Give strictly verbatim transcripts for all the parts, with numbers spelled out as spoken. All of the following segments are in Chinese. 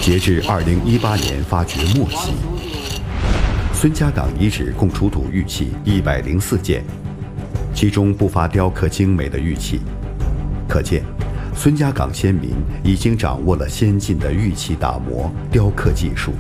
截至二零一八年发掘末期，孙家岗遗址共出土玉器一百零四件，其中不乏雕刻精美的玉器，可见孙家岗先民已经掌握了先进的玉器打磨、雕刻技术。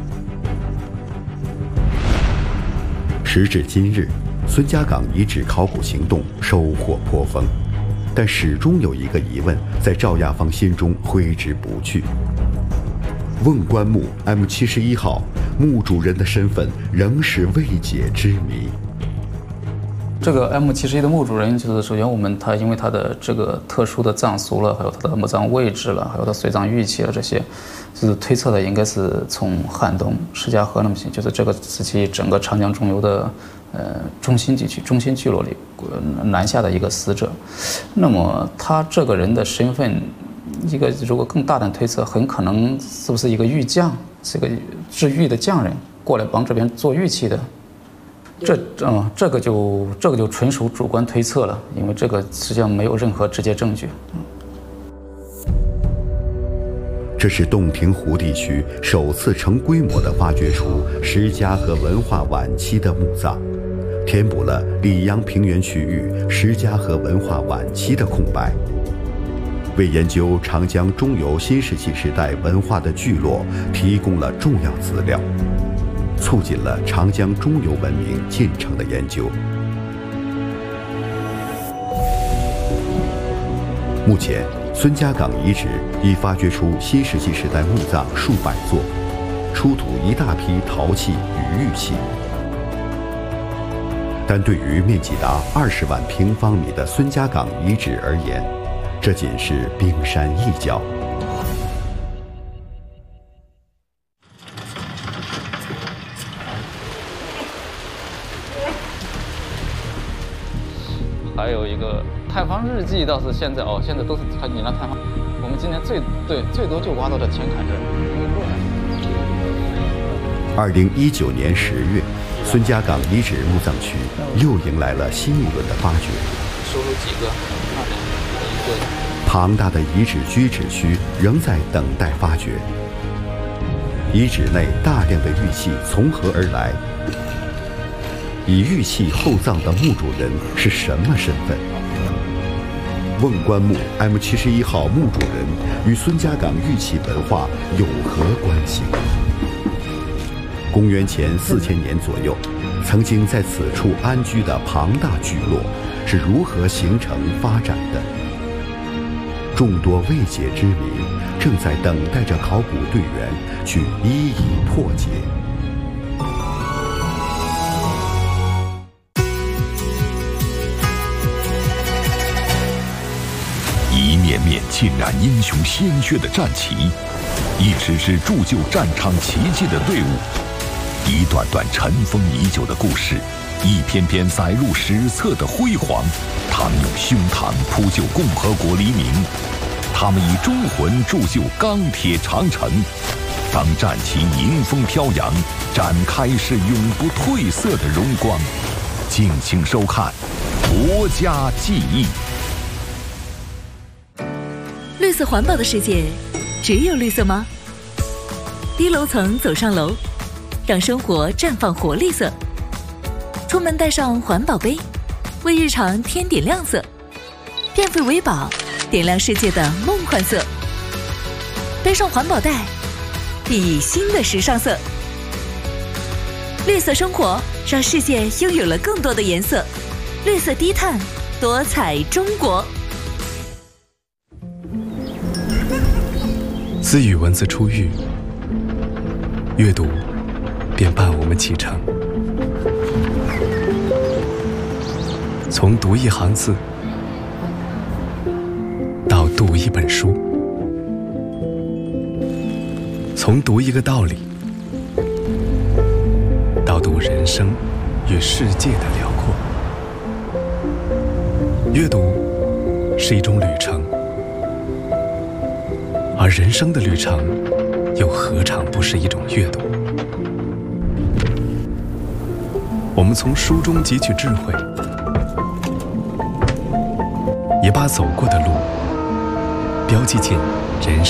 时至今日，孙家岗遗址考古行动收获颇丰，但始终有一个疑问在赵亚芳心中挥之不去：瓮棺墓 M 七十一号墓主人的身份仍是未解之谜。 这个 M 七十一的墓主人，就是首先我们他因为他的这个特殊的葬俗了，还有他的墓葬位置了，还有他随葬玉器了，这些就是推测的应该是从汉东石家河那么行，就是这个时期整个长江中游的呃中心地区、中心聚落里南下的一个死者。那么他这个人的身份，一个如果更大胆推测，很可能是不是一个玉匠，是一个制玉的匠人，过来帮这边做玉器的。这嗯，这个就这个就纯属主观推测了，因为这个实际上没有任何直接证据。 这是洞庭湖地区首次成规模的发掘出石家河文化晚期的墓葬，填补了溧阳平原区域石家河文化晚期的空白，为研究长江中游新石器时代文化的聚落提供了重要资料，促进了长江中游文明进程的研究。目前，孙家岗遗址已发掘出新石器时代墓葬数百座，出土一大批陶器与玉器。但对于面积达二十万平方米的孙家岗遗址而言，这仅是冰山一角。 还有一个探访日记，倒是现在哦，现在都是看你来探访。我们今年最对最多就挖到这前坎这儿。 二零一九年十月，孙家岗遗址墓葬区又迎来了新一轮的发掘。 收入几个？二两，一个。 庞大的遗址居址区仍在等待发掘。遗址内大量的玉器从何而来？以玉器厚葬的墓主人是什么身份？瓮棺墓 M 七十一号墓主人与孙家岗玉器文化有何关系？公元前四千年左右，曾经在此处安居的庞大聚落是如何形成发展的？众多未解之谜正在等待着考古队员去一一破解。 一面面浸染英雄鲜血的战旗，一支支铸就战场奇迹的队伍，一段段尘封已久的故事，一篇篇载入史册的辉煌。他们用胸膛铺就共和国黎明，他们以忠魂铸就钢铁长城。当战旗迎风飘扬，展开是永不褪色的荣光。敬请收看《国家记忆》。 绿色环保的世界，只有绿色吗？低楼层走上楼，让生活绽放活力色。出门带上环保杯，为日常添点亮色。变废为宝，点亮世界的梦幻色。背上环保袋，熠熠新的时尚色。绿色生活，让世界拥有了更多的颜色。绿色低碳，多彩中国。 自与文字初遇，阅读便伴我们启程。从读一行字到读一本书，从读一个道理到读人生与世界的辽阔。阅读是一种旅程，而人生的旅程又何尝不是一种阅读？我们从书中汲取智慧，也把走过的路标记进人生